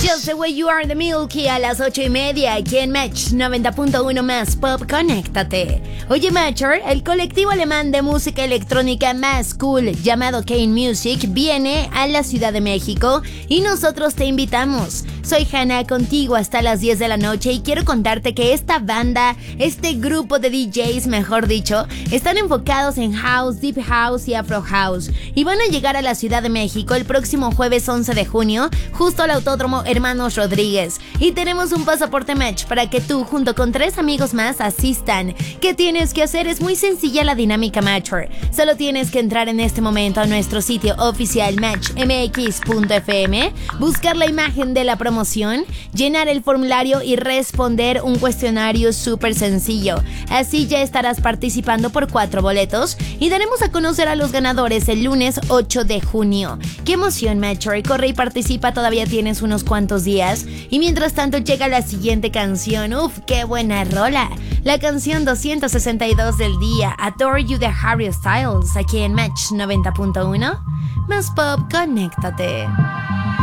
Just the Way You Are the Milky a las 8:30 aquí en Match 90.1 más Pop. Conéctate. Oye, Matcher, el colectivo alemán de música electrónica más cool llamado Kane Music viene a la Ciudad de México y nosotros te invitamos. Soy Hannah, contigo hasta las 10 de la noche y quiero contarte que esta banda, este grupo de DJs, mejor dicho, están enfocados en House, Deep House y Afro House y van a llegar a la Ciudad de México el próximo jueves 11 de junio, justo al Autódromo Hermanos Rodríguez. Y tenemos un pasaporte Match para que tú, junto con 3 amigos más, asistan. ¿Qué tienes que hacer? Es muy sencilla la dinámica Matcher. Solo tienes que entrar en este momento a nuestro sitio oficial matchmx.fm, buscar la imagen de la promoción, llenar el formulario y responder un cuestionario súper sencillo. Así ya estarás participando por 4 boletos y daremos a conocer a los ganadores el lunes 8 de junio. ¡Qué emoción, Matcher! Corre y participa, todavía tienes unos cuantos días. Y mientras tanto llega la siguiente canción. ¡Uf, qué buena rola! La canción 262 del día, Adore You de Harry Styles, aquí en Match 90.1 más Pop. Conéctate.